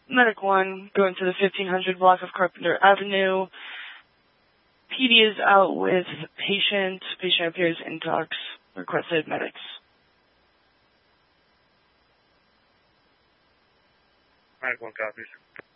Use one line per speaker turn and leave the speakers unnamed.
Medic 1, going to the 1500 block of Carpenter Avenue. PD is out with patient. Patient appears in talks. Requested medics.
Medic 1 copies.